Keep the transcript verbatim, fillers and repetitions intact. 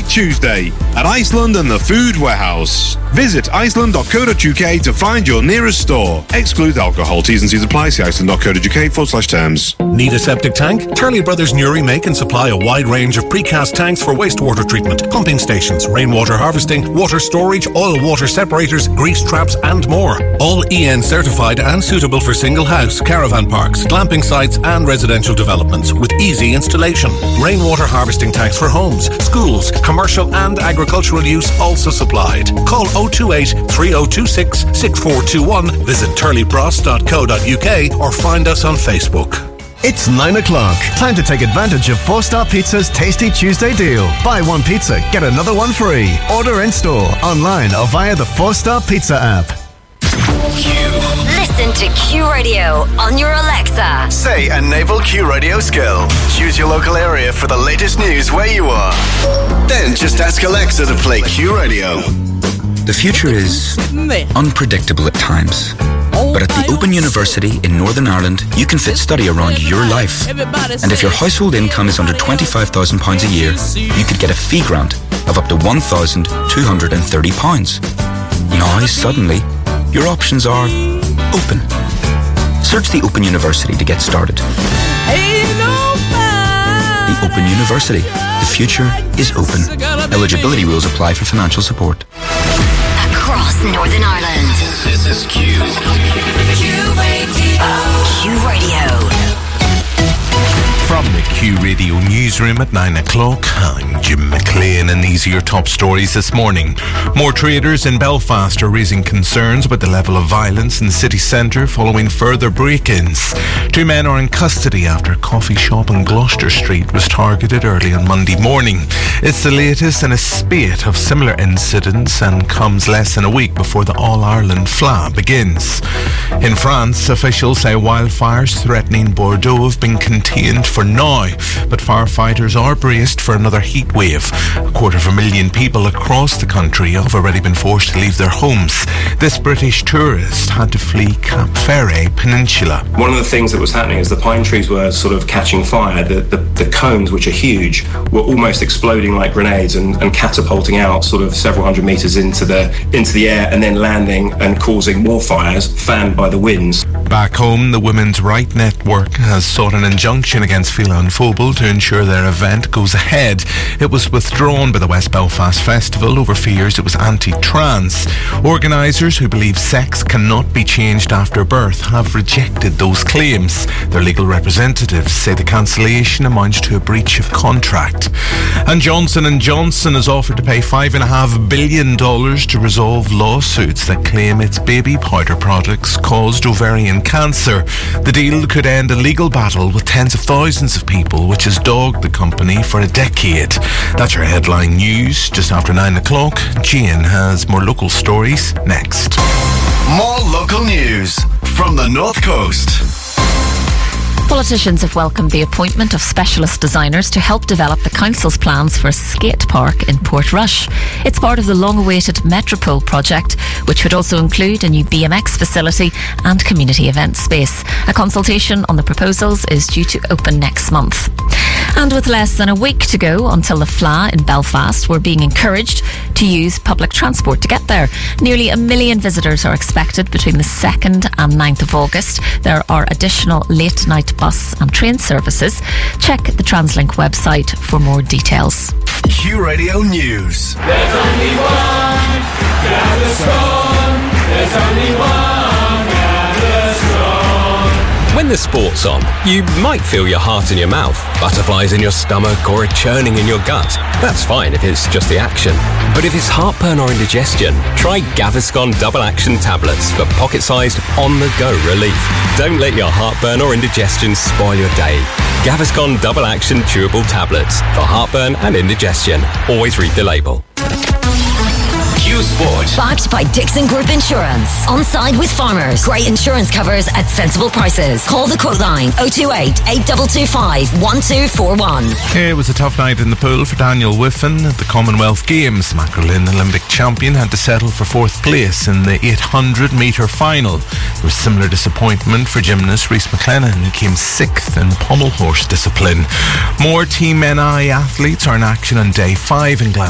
Tuesday at Iceland and the Food Warehouse. Visit iceland dot co dot uk to find your nearest store. Exclude alcohol. T's and C's apply. See iceland dot co dot uk forward slash terms. Need a septic tank? Turley Brothers Newry make and supply a wide range of precast tanks for wastewater treatment, pumping stations, rainwater harvesting, water storage, oil water separators, grease traps and more. All E N certified and suitable for single house, caravan parks, glamping sites and residential developments with easy installation. Rainwater harvesting tanks for homes, schools, commercial and agricultural use also supplied. Call oh two eight, three oh two six, six four two one, visit turley bros dot co dot uk or find us on Facebook. It's nine o'clock. Time to take advantage of Four Star Pizza's Tasty Tuesday deal. Buy one pizza, get another one free. Order in store, online or via the Four Star Pizza app. Listen to Q Radio on your Alexa. Say a naval Q Radio skill. Choose your local area for the latest news where you are. Then just ask Alexa to play Q Radio. The future is unpredictable at times. But at the Open University in Northern Ireland, you can fit study around your life. And if your household income is under twenty-five thousand pounds a year, you could get a fee grant of up to one thousand two hundred thirty pounds. Now, suddenly, your options are open. Search the Open University to get started. The Open University. The future is open. Eligibility rules apply for financial support. Across Northern Ireland. This is Q. Q Radio. Q Radio. From the Q Radio newsroom at nine o'clock, I'm Jim McLean and these are your top stories this morning. More traders in Belfast are raising concerns about the level of violence in the city centre following further break-ins. Two men are in custody after a coffee shop on Gloucester Street was targeted early on Monday morning. It's the latest in a spate of similar incidents and comes less than a week before the All-Ireland F L A begins. In France, officials say wildfires threatening Bordeaux have been contained for now, but firefighters are braced for another heat wave. A quarter of a million people across the country have already been forced to leave their homes. This British tourist had to flee Cap Ferret Peninsula. One of the things that was happening is the pine trees were sort of catching fire. The, the, the cones, which are huge, were almost exploding like grenades and, and catapulting out sort of several hundred metres into the, into the air and then landing and causing more fires fanned by the winds. Back home, the Women's Right Network has sought an injunction against Fila and Phobal to ensure their event goes ahead. It was withdrawn by the West Belfast Festival over fears it was anti-trans. Organisers who believe sex cannot be changed after birth have rejected those claims. Their legal representatives say the cancellation amounts to a breach of contract. And Johnson and Johnson has offered to pay five point five billion dollars to resolve lawsuits that claim its baby powder products caused ovarian cancer. The deal could end a legal battle with tens of thousands of people which has dogged the company for a decade. That's your headline news. Just after nine o'clock, Gian has more local stories next. More local news from the North Coast. Politicians have welcomed the appointment of specialist designers to help develop the council's plans for a skate park in Portrush. It's part of the long-awaited Metropole project, which would also include a new B M X facility and community event space. A consultation on the proposals is due to open next month. And with less than a week to go until the F L A in Belfast, we're being encouraged to use public transport to get there. Nearly a million visitors are expected between the second and ninth of August. There are additional late-night bus and train services. Check the TransLink website for more details. Q Radio News. There's only one Gaviscon. There's only one Gaviscon. When the sport's on, you might feel your heart in your mouth, butterflies in your stomach or a churning in your gut. That's fine if it's just the action. But if it's heartburn or indigestion, try Gaviscon Double Action Tablets for pocket-sized, on-the-go relief. Don't let your heartburn or indigestion spoil your day. Gaviscon Double Action Chewable Tablets for heartburn and indigestion. Always read the label. Q Sport. Backed by Dixon Group Insurance. On side with farmers. Great insurance covers at sensible prices. Call the quote line oh two eight, eight two two five, one two four one. It was a tough night in the pool for Daniel Whiffen at the Commonwealth Games. Macrolin Olympic champion had to settle for fourth place in the eight hundred metre final. There was similar disappointment for gymnast Rhys McLennan, who came sixth in pommel horse discipline. More Team N I athletes are in action on day five in Glasgow.